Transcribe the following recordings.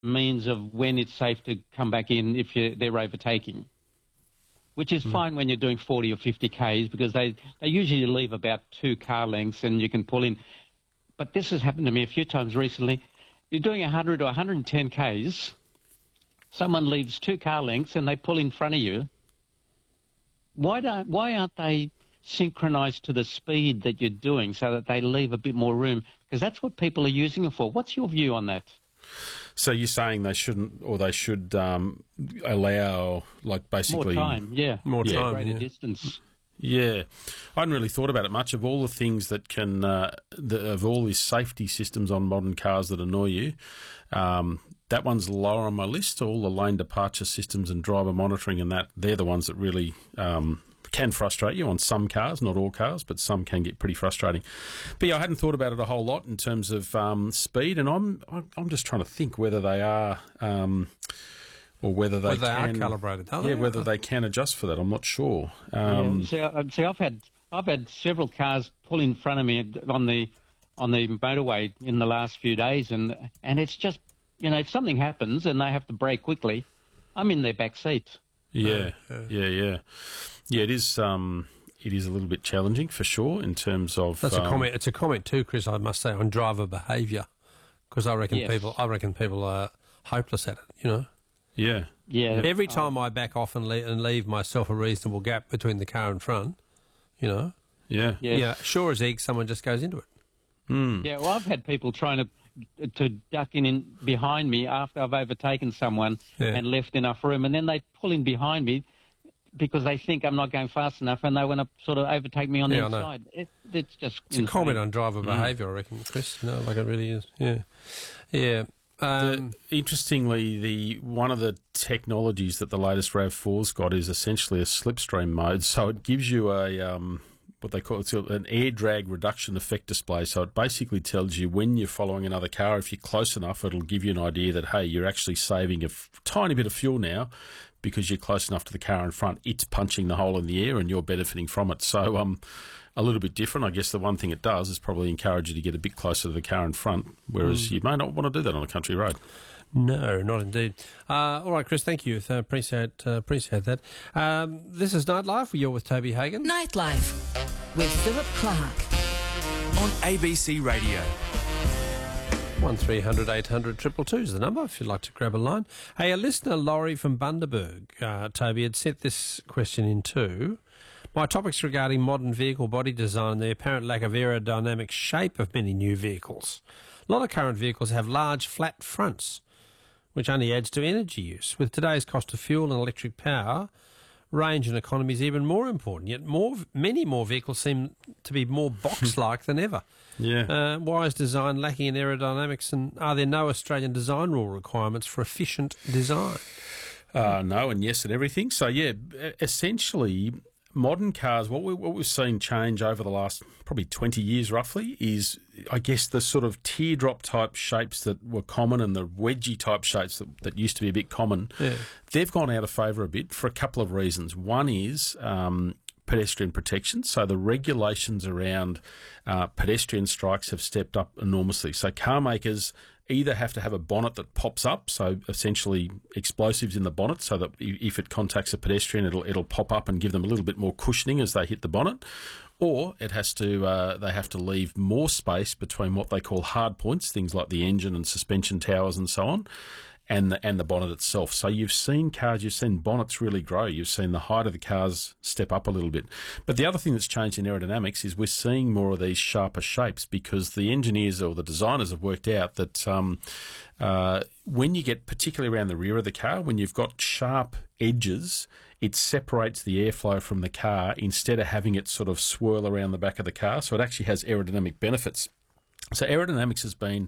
means of when it's safe to come back in if they're overtaking, which is fine when you're doing 40 or 50 Ks because they usually leave about 2 car lengths and you can pull in. But this has happened to me a few times recently. You're doing 100 or 110 Ks, someone leaves 2 car lengths and they pull in front of you. Why aren't they synchronized to the speed that you're doing so that they leave a bit more room? Because that's what people are using it for. What's your view on that? So you're saying they shouldn't, or they should allow, like, basically... More time, yeah. More time, greater distance. Yeah. I hadn't really thought about it much. Of all the things that can, of all these safety systems on modern cars that annoy you, that one's lower on my list. All the lane departure systems and driver monitoring and that, they're the ones that really can frustrate you on some cars, not all cars, but some can get pretty frustrating. But yeah, I hadn't thought about it a whole lot in terms of speed, and I'm just trying to think whether they are... or whether they are calibrated, are they? Yeah, whether they can adjust for that. I'm not sure. See, I've had several cars pull in front of me on the motorway in the last few days, and it's just, if something happens and they have to brake quickly, I'm in their back seat. Yeah. It is. It is a little bit challenging for sure in terms of. That's a comment. It's a comment too, Chris. I must say on driver behaviour, because I reckon people are hopeless at it. Yeah. Every time I back off and leave myself a reasonable gap between the car and front, Yeah. Sure as egg, someone just goes into it. Mm. Yeah, well, I've had people trying to duck in behind me after I've overtaken someone and left enough room, and then they pull in behind me because they think I'm not going fast enough, and they want to sort of overtake me on the inside. It's just a comment on driver behaviour, I reckon, Chris. No, like it really is. Yeah. Interestingly, one of the technologies that the latest RAV4's got is essentially a slipstream mode. So it gives you a what they call an air drag reduction effect display. So it basically tells you when you're following another car, if you're close enough, it'll give you an idea that, hey, you're actually saving a tiny bit of fuel now because you're close enough to the car in front. It's punching the hole in the air and you're benefiting from it. So a little bit different. I guess the one thing it does is probably encourage you to get a bit closer to the car in front, whereas you may not want to do that on a country road. No, not indeed. All right, Chris, thank you. Appreciate that. This is Nightlife. You're with Toby Hagan. Nightlife with Philip Clark on ABC Radio. 1300 800 222 is the number if you'd like to grab a line. Hey, a listener, Laurie from Bundaberg, Toby, had sent this question in too. My topic's regarding modern vehicle body design and the apparent lack of aerodynamic shape of many new vehicles. A lot of current vehicles have large, flat fronts, which only adds to energy use. With today's cost of fuel and electric power, range and economy is even more important, yet many more vehicles seem to be more box-like than ever. Yeah. Why is design lacking in aerodynamics, and are there no Australian design rule requirements for efficient design? No and yes and everything. So, yeah, essentially... modern cars, what we've seen change over the last probably 20 years roughly is, I guess, the sort of teardrop type shapes that were common and the wedgie type shapes that used to be a bit common. Yeah. They've gone out of favour a bit for a couple of reasons. One is pedestrian protection. So the regulations around pedestrian strikes have stepped up enormously. So car makers either have to have a bonnet that pops up, so essentially explosives in the bonnet, so that if it contacts a pedestrian, it'll pop up and give them a little bit more cushioning as they hit the bonnet, or it has to they have to leave more space between what they call hard points, things like the engine and suspension towers and so on, and the bonnet itself. So you've seen bonnets really grow. You've seen the height of the cars step up a little bit. But the other thing that's changed in aerodynamics is we're seeing more of these sharper shapes because the engineers or the designers have worked out that when you get particularly around the rear of the car, when you've got sharp edges, it separates the airflow from the car instead of having it sort of swirl around the back of the car. So it actually has aerodynamic benefits. So aerodynamics has been...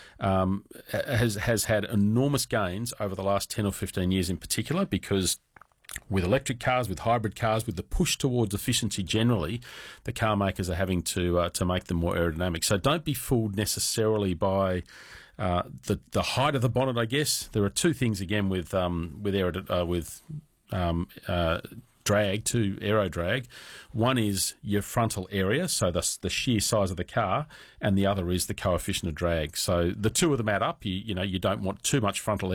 has had enormous gains over the last 10 or 15 years in particular, because with electric cars, with hybrid cars, with the push towards efficiency generally, the car makers are having to make them more aerodynamic. So don't be fooled necessarily by the height of the bonnet, I guess. There are two things again with drag, two aero drag. One is your frontal area, so the sheer size of the car, and the other is the coefficient of drag. So the two of them add up. You don't want too much frontal